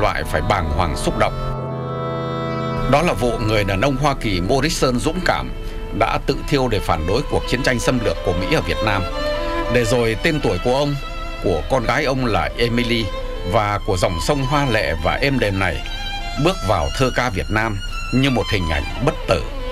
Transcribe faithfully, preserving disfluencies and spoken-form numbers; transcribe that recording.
loại phải bàng hoàng xúc động. Đó là vụ người đàn ông Hoa Kỳ Morrison dũng cảm đã tự thiêu để phản đối cuộc chiến tranh xâm lược của Mỹ ở Việt Nam. Để rồi tên tuổi của ông, của con gái ông là Emily và của dòng sông hoa lệ và êm đềm này bước vào thơ ca Việt Nam như một hình ảnh bất tử.